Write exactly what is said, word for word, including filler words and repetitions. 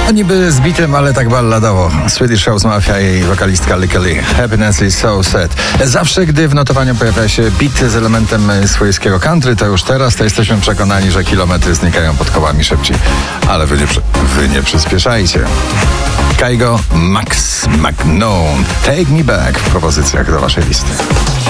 No niby z bitem, ale tak balladowo. Swedish House Mafia i wokalistka Lykke Li. Happiness is so sad. Zawsze, gdy w notowaniu pojawia się beat z elementem swojskiego country, to już teraz to jesteśmy przekonani, że kilometry znikają pod kołami szybciej. Ale wy nie, wy nie przyspieszajcie. Kygo, Max McNown. Take Me Back w propozycjach do waszej listy.